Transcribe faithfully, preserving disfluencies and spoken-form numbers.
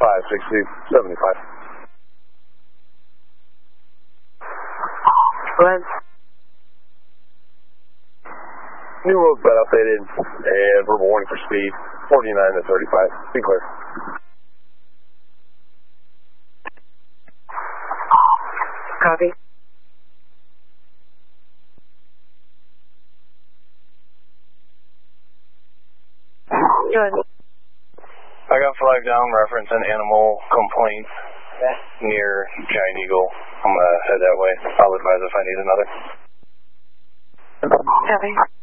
five sixty, seventy-five. Go ahead. New road's been updated, and verbal warning for speed, forty-nine to thirty-five. Be clear. Copy. Go ahead. I got flag down, reference an animal complaint near Giant Eagle. I'm going to head that way. I'll advise if I need another. Copy.